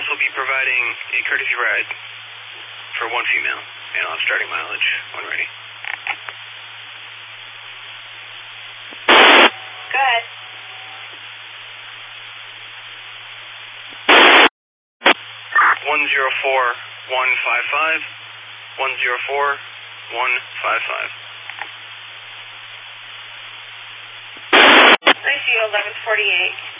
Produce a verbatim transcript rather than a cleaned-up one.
also be providing a courtesy ride for one female, and I'll have starting mileage when ready. Go ahead. one zero four one five five, one zero four one five five. I see you, eleven forty-eight.